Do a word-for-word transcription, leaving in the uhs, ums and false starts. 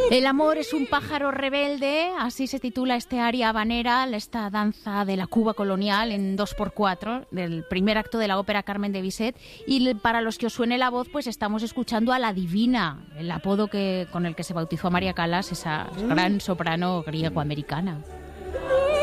El amor es un pájaro rebelde, así se titula este aria habanera, esta danza de la Cuba colonial en dos por cuatro, del primer acto de la ópera Carmen de Bizet. Y para los que os suene la voz, pues estamos escuchando a la Divina, el apodo que, con el que se bautizó a María Callas, esa gran soprano griego-americana.